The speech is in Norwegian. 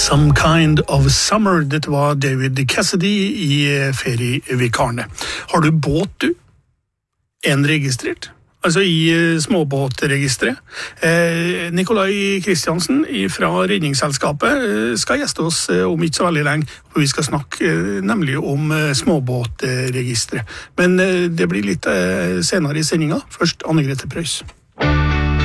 Some Kind of Summer, dette var David Cassidy i ferievikarene. Har du båt, du? En registrert? Altså i småbåtregistret. Nikolai Kristiansen fra Redningsselskapet skal gjeste oss om ikke så veldig lenge, for vi skal snakke nemlig om småbåtregistret. Men det blir litt senere i sendinga. Først Anne-Grete Preus.